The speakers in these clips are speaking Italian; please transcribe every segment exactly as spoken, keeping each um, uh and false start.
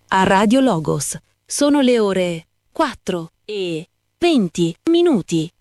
a Radio Logos. Sono le ore quattro e venti minuti.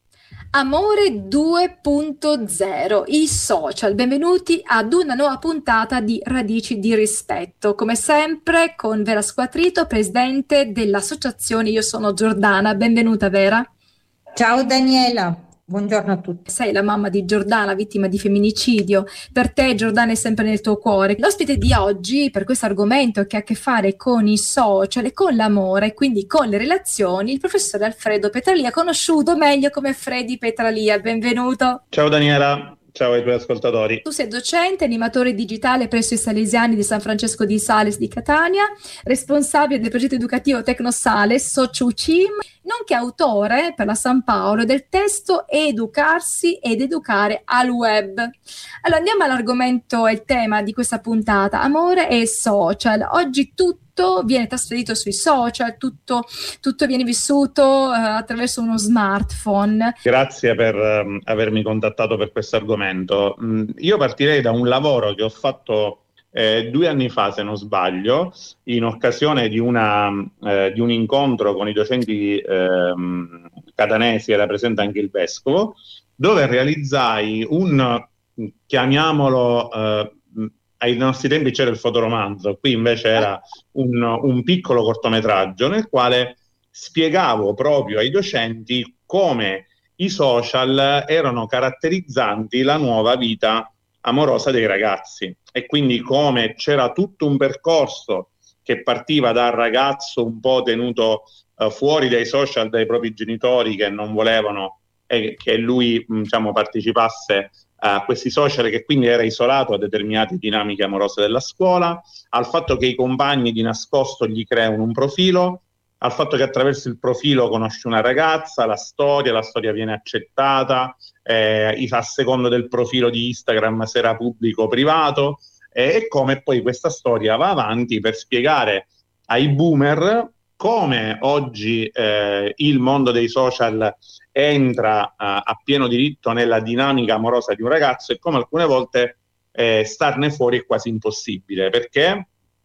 Amore due punto zero, i social. Benvenuti ad una nuova puntata di Radici di Rispetto. Come sempre con Vera Squatrito, presidente dell'associazione Io Sono Giordana. Benvenuta Vera. Ciao Daniela. Buongiorno a tutti. Sei la mamma di Giordana, vittima di femminicidio. Per te Giordana è sempre nel tuo cuore. L'ospite di oggi per questo argomento che ha a che fare con i social e con l'amore, quindi con le relazioni, il professore Alfredo Petralia, conosciuto meglio come Freddy Petralia. Benvenuto. Ciao Daniela. Ciao ai tuoi ascoltatori. Tu sei docente, animatore digitale presso i Salesiani di San Francesco di Sales di Catania, responsabile del progetto educativo Tecnosales, socio U C I M, nonché autore per la San Paolo del testo Educarsi ed educare al web. Allora andiamo all'argomento e il tema di questa puntata, amore e social. Oggi tutto viene trasferito sui social, tutto, tutto viene vissuto uh, attraverso uno smartphone. Grazie per um, avermi contattato per questo argomento. Mm, io partirei da un lavoro che ho fatto eh, due anni fa, se non sbaglio, in occasione di, una, eh, di un incontro con i docenti eh, catanesi, era presente anche il vescovo, dove realizzai un, chiamiamolo, eh, ai nostri tempi c'era il fotoromanzo, qui invece era un, un piccolo cortometraggio nel quale spiegavo proprio ai docenti come i social erano caratterizzanti la nuova vita amorosa dei ragazzi e quindi come c'era tutto un percorso che partiva dal ragazzo un po' tenuto uh, fuori dai social dai propri genitori che non volevano eh, che lui diciamo partecipasse a questi social, che quindi era isolato a determinate dinamiche amorose della scuola, al fatto che i compagni di nascosto gli creano un profilo, al fatto che attraverso il profilo conosce una ragazza, la storia, la storia viene accettata, eh, a secondo del profilo di Instagram se era pubblico o privato, eh, e come poi questa storia va avanti per spiegare ai boomer come oggi eh, il mondo dei social entra uh, a pieno diritto nella dinamica amorosa di un ragazzo e come alcune volte eh, starne fuori è quasi impossibile, perché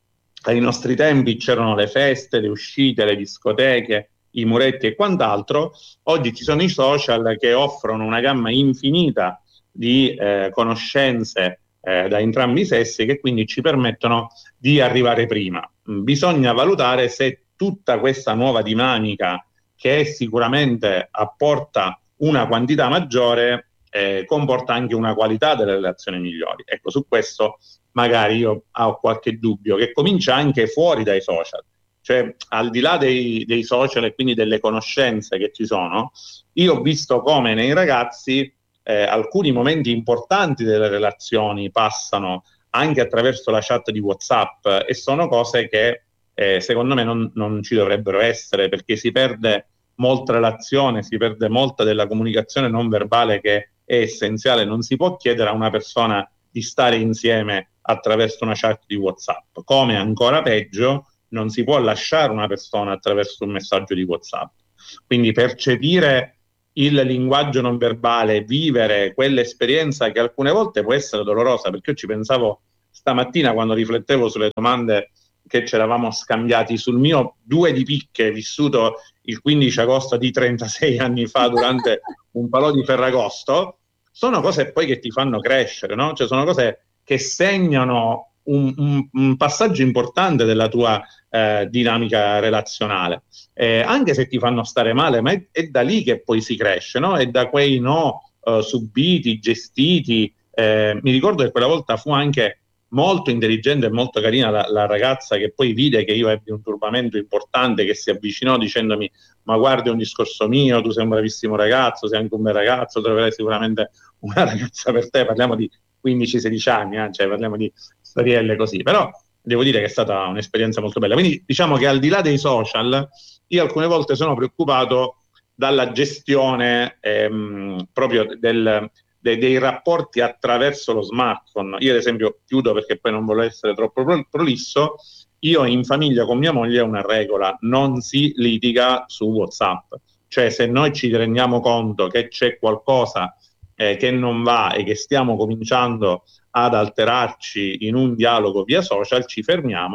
ai nostri tempi c'erano le feste, le uscite, le discoteche, i muretti e quant'altro. Oggi ci sono i social che offrono una gamma infinita di eh, conoscenze eh, da entrambi i sessi, che quindi ci permettono di arrivare prima. Bisogna valutare se tutta questa nuova dinamica, che sicuramente apporta una quantità maggiore, eh, comporta anche una qualità delle relazioni migliori. Ecco, su questo magari io ho qualche dubbio, che comincia anche fuori dai social, cioè al di là dei, dei social e quindi delle conoscenze che ci sono. Io ho visto come nei ragazzi eh, alcuni momenti importanti delle relazioni passano anche attraverso la chat di WhatsApp, e sono cose che eh, secondo me non, non ci dovrebbero essere, perché si perde molta relazione, si perde molta della comunicazione non verbale che è essenziale. Non si può chiedere a una persona di stare insieme attraverso una chat di WhatsApp, come ancora peggio non si può lasciare una persona attraverso un messaggio di WhatsApp. Quindi percepire il linguaggio non verbale, vivere quell'esperienza che alcune volte può essere dolorosa, perché io ci pensavo stamattina quando riflettevo sulle domande che ci eravamo scambiati sul mio due di picche vissuto il quindici agosto di trentasei anni fa durante un palò di Ferragosto. Sono cose poi che ti fanno crescere, no? Cioè sono cose che segnano un, un, un passaggio importante della tua eh, dinamica relazionale, eh, anche se ti fanno stare male, ma è, è da lì che poi si cresce, no? È da quei no eh, subiti, gestiti. Eh, mi ricordo che quella volta fu anche molto intelligente e molto carina la, la ragazza che poi vide che io ebbi un turbamento importante, che si avvicinò dicendomi: ma guardi, è un discorso mio, tu sei un bravissimo ragazzo, sei anche un bel ragazzo, troverai sicuramente una ragazza per te. Parliamo di quindici sedici anni, eh? Cioè parliamo di storielle così, però devo dire che è stata un'esperienza molto bella. Quindi diciamo che al di là dei social io alcune volte sono preoccupato dalla gestione ehm, proprio del Dei, dei rapporti attraverso lo smartphone. Io ad esempio, chiudo perché poi non voglio essere troppo prolisso, io in famiglia con mia moglie ho una regola: non si litiga su WhatsApp. Cioè se noi ci rendiamo conto che c'è qualcosa eh, che non va e che stiamo cominciando ad alterarci in un dialogo via social, ci fermiamo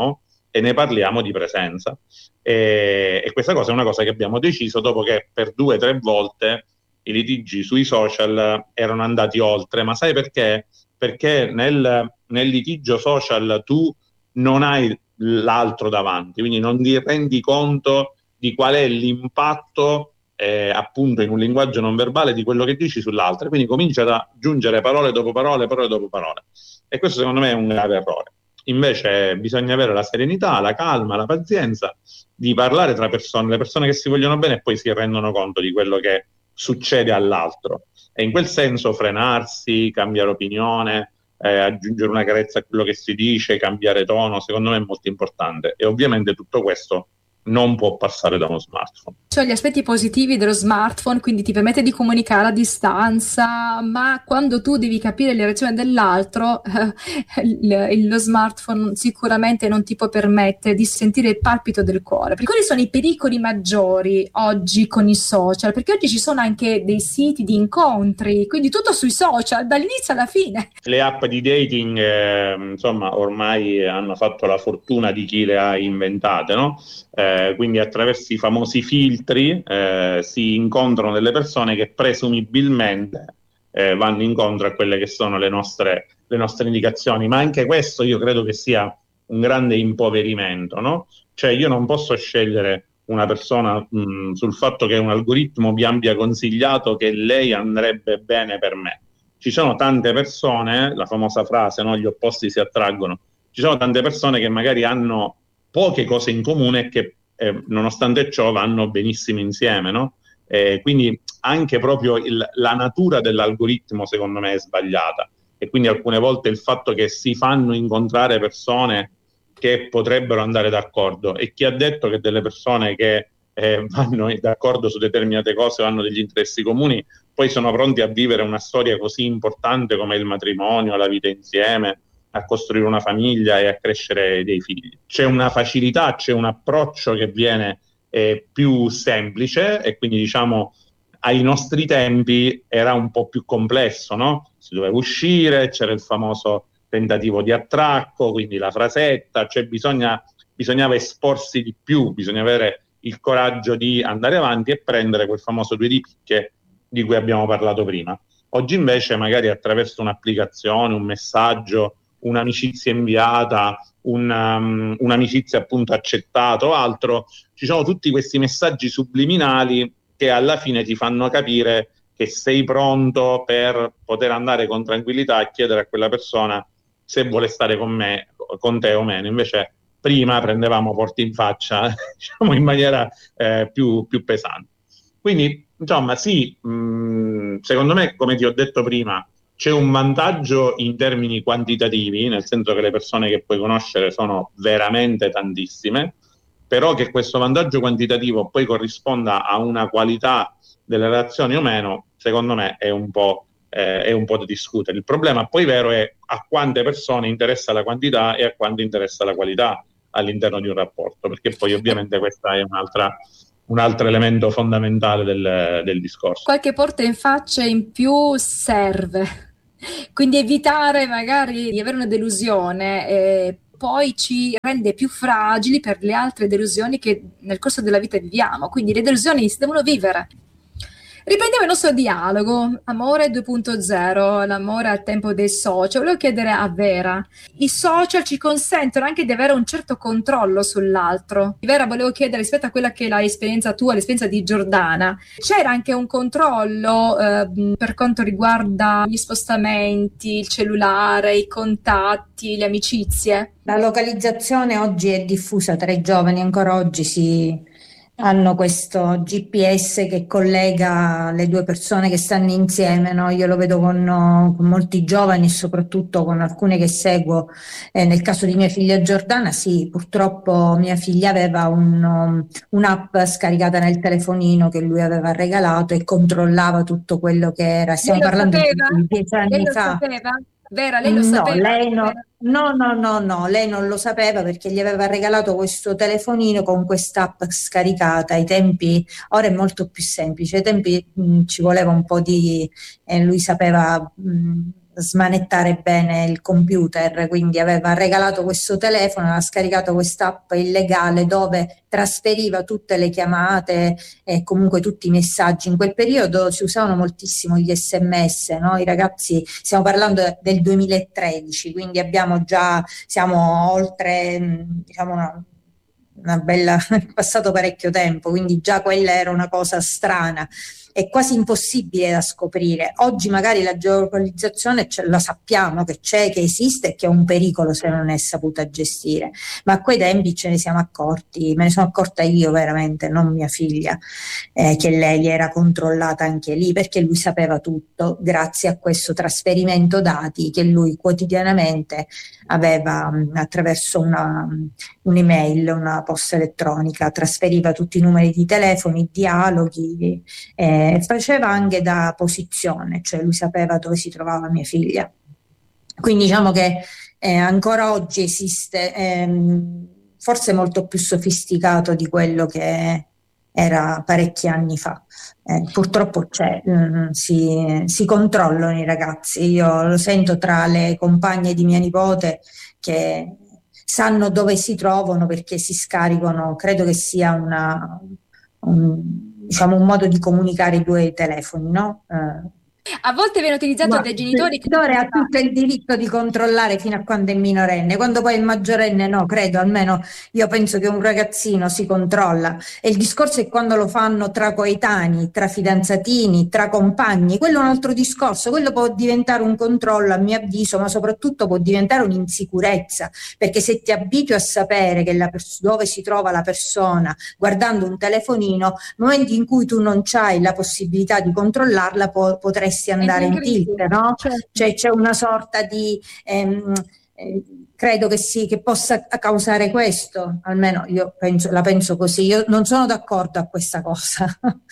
e ne parliamo di presenza. E, e questa cosa è una cosa che abbiamo deciso dopo che per due o tre volte i litigi sui social erano andati oltre. Ma sai perché? Perché nel, nel litigio social tu non hai l'altro davanti, quindi non ti rendi conto di qual è l'impatto eh, appunto in un linguaggio non verbale di quello che dici sull'altro, quindi comincia ad aggiungere parole dopo parole, parole dopo parole, e questo secondo me è un grave errore. Invece bisogna avere la serenità, la calma, la pazienza di parlare tra persone, le persone che si vogliono bene e poi si rendono conto di quello che succede all'altro, e in quel senso frenarsi, cambiare opinione, eh, aggiungere una carezza a quello che si dice, cambiare tono, secondo me è molto importante, e ovviamente tutto questo non può passare da uno smartphone. Cioè gli aspetti positivi dello smartphone, quindi ti permette di comunicare a distanza, ma quando tu devi capire le reazioni dell'altro, eh, lo smartphone sicuramente non ti può permettere di sentire il palpito del cuore. Perché quali sono i pericoli maggiori oggi con i social? Perché oggi ci sono anche dei siti di incontri, quindi tutto sui social, dall'inizio alla fine. Le app di dating, eh, insomma, ormai hanno fatto la fortuna di chi le ha inventate, no? Eh, quindi attraverso i famosi filtri eh, si incontrano delle persone che presumibilmente eh, vanno incontro a quelle che sono le nostre, le nostre indicazioni, ma anche questo io credo che sia un grande impoverimento, no? Cioè io non posso scegliere una persona mh, sul fatto che un algoritmo mi abbia consigliato che lei andrebbe bene per me. Ci sono tante persone, la famosa frase, no? Gli opposti si attraggono, ci sono tante persone che magari hanno poche cose in comune e che eh, nonostante ciò vanno benissimo insieme, no? Eh, quindi anche proprio il, la natura dell'algoritmo secondo me è sbagliata, e quindi alcune volte il fatto che si fanno incontrare persone che potrebbero andare d'accordo, e chi ha detto che delle persone che eh, vanno d'accordo su determinate cose o hanno degli interessi comuni poi sono pronti a vivere una storia così importante come il matrimonio, la vita insieme, a costruire una famiglia e a crescere dei figli. C'è una facilità, c'è un approccio che viene eh, più semplice, e quindi diciamo ai nostri tempi era un po' più complesso, no? Si doveva uscire, c'era il famoso tentativo di attracco, quindi la frasetta, cioè bisogna, bisognava esporsi di più, bisogna avere il coraggio di andare avanti e prendere quel famoso due di picche di cui abbiamo parlato prima. Oggi invece magari attraverso un'applicazione, un messaggio, un'amicizia inviata, un, um, un'amicizia appunto accettata o altro, ci sono tutti questi messaggi subliminali che alla fine ti fanno capire che sei pronto per poter andare con tranquillità a chiedere a quella persona se vuole stare con me, con te o meno. Invece prima prendevamo porti in faccia, diciamo in maniera eh, più, più pesante. Quindi insomma sì, mh, secondo me, come ti ho detto prima, c'è un vantaggio in termini quantitativi, nel senso che le persone che puoi conoscere sono veramente tantissime, però che questo vantaggio quantitativo poi corrisponda a una qualità delle relazioni o meno, secondo me è un po', eh, è un po' da discutere. Il problema poi vero è a quante persone interessa la quantità e a quanto interessa la qualità all'interno di un rapporto, perché poi ovviamente questa è un'altra... un altro elemento fondamentale del, del discorso. Qualche porta in faccia in più serve, quindi evitare magari di avere una delusione eh, poi ci rende più fragili per le altre delusioni che nel corso della vita viviamo, quindi le delusioni si devono vivere. Riprendiamo il nostro dialogo, amore due punto zero, l'amore al tempo dei social. Volevo chiedere a Vera, i social ci consentono anche di avere un certo controllo sull'altro. Vera, volevo chiedere, rispetto a quella che è l'esperienza tua, l'esperienza di Giordana, c'era anche un controllo eh, per quanto riguarda gli spostamenti, il cellulare, i contatti, le amicizie? La localizzazione oggi è diffusa tra i giovani, ancora oggi si... hanno questo G P S che collega le due persone che stanno insieme, no? Io lo vedo con, con molti giovani e soprattutto con alcune che seguo. Eh, nel caso di mia figlia Giordana, sì, purtroppo mia figlia aveva un, um, un'app scaricata nel telefonino che lui aveva regalato e controllava tutto quello che era. Stiamo parlando di dieci anni lei lo fa. Sapeva? Vera, lei lo no, sapeva? Lei no, no, no, no, no, lei non lo sapeva perché gli aveva regalato questo telefonino con quest'app scaricata. Ai tempi, ora è molto più semplice, ai tempi mh, ci voleva un po' di... Eh, lui sapeva... Mh, smanettare bene il computer, quindi aveva regalato questo telefono, aveva scaricato quest'app illegale dove trasferiva tutte le chiamate e comunque tutti i messaggi. In quel periodo si usavano moltissimo gli sms, no? I ragazzi, stiamo parlando del duemilatredici, quindi abbiamo già, siamo oltre, diciamo, una, una bella, è passato parecchio tempo, quindi già quella era una cosa strana. È quasi impossibile da scoprire. Oggi magari la geolocalizzazione la sappiamo che c'è, che esiste e che è un pericolo se non è saputa gestire, ma a quei tempi ce ne siamo accorti, me ne sono accorta io veramente, non mia figlia, eh, che lei era controllata anche lì, perché lui sapeva tutto grazie a questo trasferimento dati che lui quotidianamente aveva attraverso una, un'email, una posta elettronica, trasferiva tutti i numeri di telefono, i dialoghi, eh, faceva anche da posizione, cioè lui sapeva dove si trovava mia figlia. Quindi diciamo che eh, ancora oggi esiste, ehm, forse molto più sofisticato di quello che era parecchi anni fa. Eh, purtroppo c'è, mh, si, si controllano i ragazzi. Io lo sento tra le compagne di mia nipote che sanno dove si trovano perché si scaricano, credo che sia una, un, diciamo un modo di comunicare i due telefoni, no? Eh, A volte viene utilizzato Ma dai genitori il genitore ha tutto il diritto di controllare fino a quando è minorenne, quando poi è maggiorenne no, credo, almeno io penso che un ragazzino si controlla, e il discorso è quando lo fanno tra coetanei, tra fidanzatini, tra compagni, quello è un altro discorso, quello può diventare un controllo a mio avviso, ma soprattutto può diventare un'insicurezza, perché se ti abitui a sapere che la pers- dove si trova la persona guardando un telefonino, nel momento in cui tu non hai la possibilità di controllarla po- potresti andare in tilt, no? Certo. Cioè c'è una sorta di ehm, eh, credo che sì, che possa causare questo, almeno io penso, la penso così. Io non sono d'accordo a questa cosa.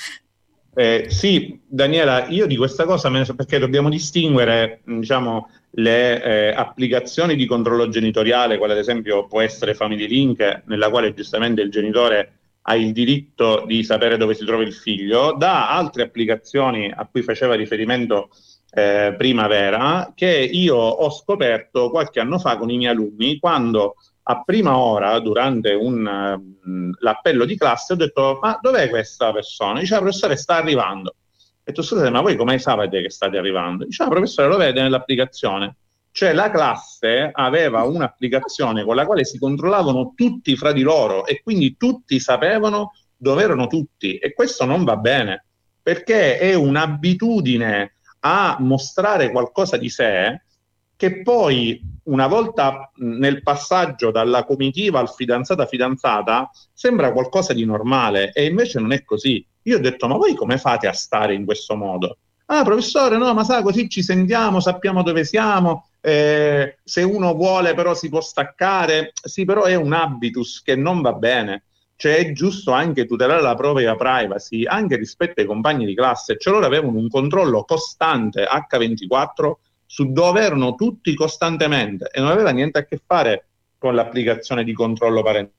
Eh, sì, Daniela, io di questa cosa me ne so, perché dobbiamo distinguere, diciamo, le eh, applicazioni di controllo genitoriale, quale ad esempio può essere Family Link, nella quale giustamente il genitore ha il diritto di sapere dove si trova il figlio, da altre applicazioni a cui faceva riferimento eh, Primavera, che io ho scoperto qualche anno fa con i miei alunni, quando a prima ora, durante un, uh, l'appello di classe, ho detto: ma dov'è questa persona? Dice: la professore sta arrivando. Ho detto: scusate, ma voi come sapete che state arrivando? Dice: la professore lo vede nell'applicazione. Cioè la classe aveva un'applicazione con la quale si controllavano tutti fra di loro e quindi tutti sapevano dove erano tutti, e questo non va bene, perché è un'abitudine a mostrare qualcosa di sé che poi, una volta nel passaggio dalla comitiva al fidanzata-fidanzata, sembra qualcosa di normale, e invece non è così. Io ho detto: ma voi come fate a stare in questo modo? Ah, professore, no, ma sa, così ci sentiamo, sappiamo dove siamo, eh, se uno vuole però si può staccare. Sì, però è un habitus che non va bene. Cioè è giusto anche tutelare la propria privacy, anche rispetto ai compagni di classe. Cioè loro avevano un controllo costante acca ventiquattro su dove erano tutti costantemente, e non aveva niente a che fare con l'applicazione di controllo parentale.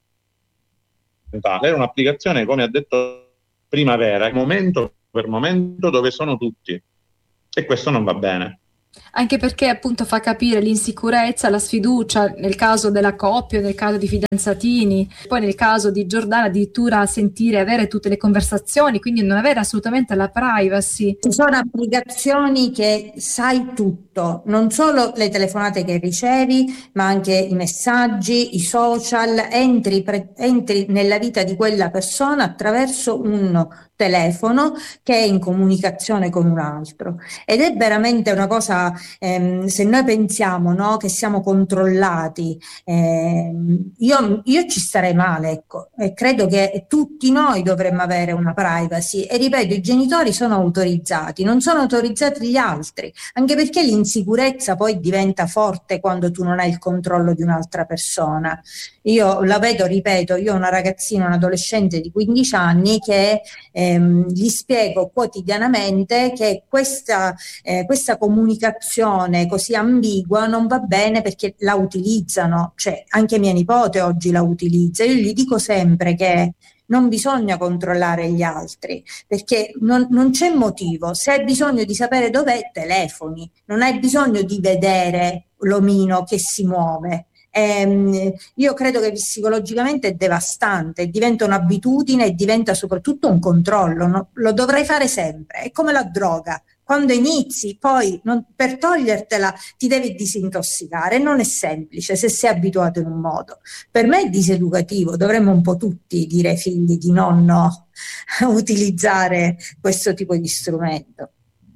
Era un'applicazione, come ha detto Primavera, momento per momento dove sono tutti, e questo non va bene. Anche perché appunto fa capire l'insicurezza, la sfiducia nel caso della coppia, nel caso di fidanzatini, poi nel caso di Giordana addirittura sentire, avere tutte le conversazioni, quindi non avere assolutamente la privacy. Ci sono applicazioni che sai tutto, non solo le telefonate che ricevi, ma anche i messaggi, i social, entri, pre- entri nella vita di quella persona attraverso un telefono che è in comunicazione con un altro, ed è veramente una cosa, ehm, se noi pensiamo, no, che siamo controllati, ehm, io, io ci starei male, ecco, e credo che tutti noi dovremmo avere una privacy, e ripeto, i genitori sono autorizzati, non sono autorizzati gli altri, anche perché l'insicurezza poi diventa forte quando tu non hai il controllo di un'altra persona. Io la vedo, ripeto, io ho una ragazzina, un adolescente di quindici anni che ehm, gli spiego quotidianamente che questa, eh, questa comunicazione così ambigua non va bene perché la utilizzano, cioè anche mia nipote oggi la utilizza. Io gli dico sempre che non bisogna controllare gli altri, perché non, non c'è motivo. Se hai bisogno di sapere dov'è, telefoni, non hai bisogno di vedere l'omino che si muove. Ehm, io credo che psicologicamente è devastante, diventa un'abitudine e diventa soprattutto un controllo, no? Lo dovrai fare sempre, è come la droga. Quando inizi, poi non, per togliertela ti devi disintossicare, non è semplice se sei abituato in un modo. Per me è diseducativo, dovremmo un po' tutti dire ai figli di non no, utilizzare questo tipo di strumento.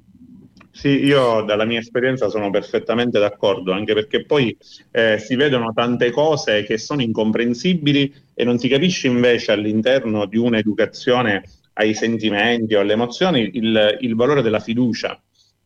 Sì, io dalla mia esperienza sono perfettamente d'accordo, anche perché poi eh, si vedono tante cose che sono incomprensibili e non si capisce invece all'interno di un'educazione ai sentimenti o alle emozioni il, il valore della fiducia.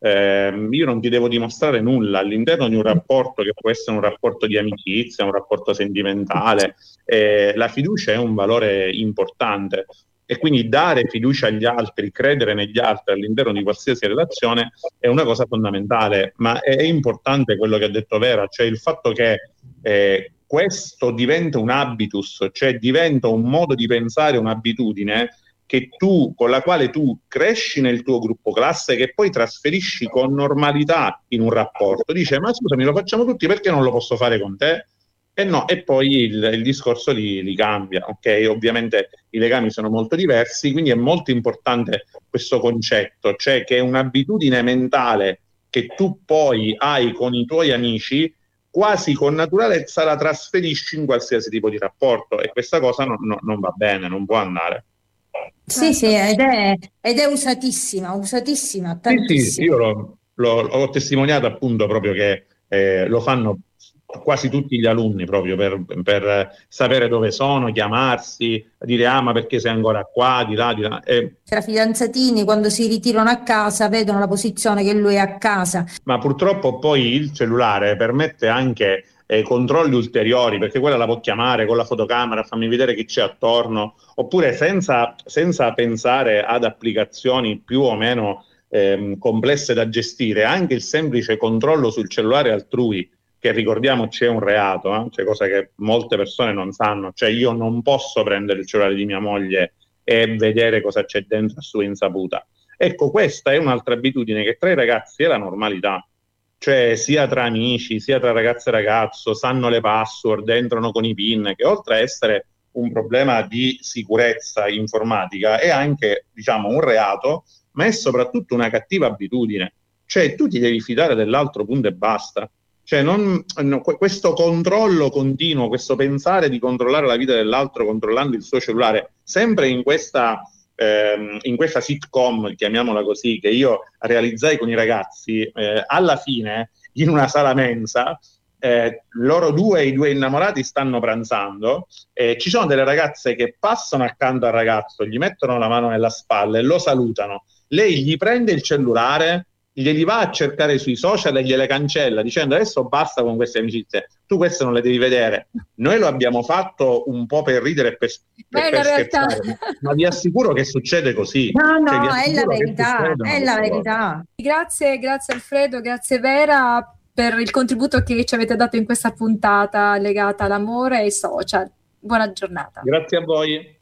Eh, io non ti devo dimostrare nulla all'interno di un rapporto che può essere un rapporto di amicizia, un rapporto sentimentale. Eh, la fiducia è un valore importante. E quindi dare fiducia agli altri, credere negli altri all'interno di qualsiasi relazione è una cosa fondamentale, ma è importante quello che ha detto Vera, cioè il fatto che eh, questo diventa un habitus, cioè diventa un modo di pensare, un'abitudine che tu, con la quale tu cresci nel tuo gruppo classe, che poi trasferisci con normalità in un rapporto. Dice, ma scusami, lo facciamo tutti, perché non lo posso fare con te? E no, e poi il, il discorso li, li cambia, ok? Ovviamente i legami sono molto diversi, quindi è molto importante questo concetto, cioè che è un'abitudine mentale che tu poi hai con i tuoi amici, quasi con naturalezza la trasferisci in qualsiasi tipo di rapporto, e questa cosa no, no, non va bene, non può andare. Sì, sì, ed è, ed è usatissima, usatissima, tantissimo. Sì, sì, io l'ho, l'ho, ho testimoniato appunto proprio che eh, lo fanno quasi tutti gli alunni, proprio per, per sapere dove sono, chiamarsi, dire ah ma perché sei ancora qua, di là, di là. E... tra fidanzatini quando si ritirano a casa vedono la posizione che lui è a casa. Ma purtroppo poi il cellulare permette anche eh, controlli ulteriori, perché quella la può chiamare con la fotocamera, fammi vedere chi c'è attorno, oppure senza, senza pensare ad applicazioni più o meno ehm, complesse da gestire, anche il semplice controllo sul cellulare altrui, che ricordiamoci è un reato, eh? Cioè, cosa che molte persone non sanno, cioè io non posso prendere il cellulare di mia moglie e vedere cosa c'è dentro a sua insaputa. Ecco, questa è un'altra abitudine che tra i ragazzi è la normalità, cioè sia tra amici, sia tra ragazzo e ragazzo, sanno le password, entrano con i PIN, che oltre a essere un problema di sicurezza informatica è anche, diciamo, un reato, ma è soprattutto una cattiva abitudine, cioè tu ti devi fidare dell'altro, punto e basta. Cioè non, no, questo controllo continuo, questo pensare di controllare la vita dell'altro controllando il suo cellulare, sempre in questa, ehm, in questa sitcom, chiamiamola così, che io realizzai con i ragazzi, eh, alla fine, in una sala mensa, eh, loro due, i due innamorati, stanno pranzando, eh, ci sono delle ragazze che passano accanto al ragazzo, gli mettono la mano nella spalla e lo salutano, lei gli prende il cellulare, glieli va a cercare sui social e gliele cancella dicendo adesso basta con queste amicizie, tu queste non le devi vedere. Noi lo abbiamo fatto un po' per ridere e per, per, per scherzare, ma vi assicuro che succede così. No, no, cioè, è la verità, è la verità. Grazie, grazie Alfredo, grazie Vera per il contributo che ci avete dato in questa puntata legata all'amore e ai social. Buona giornata. Grazie a voi.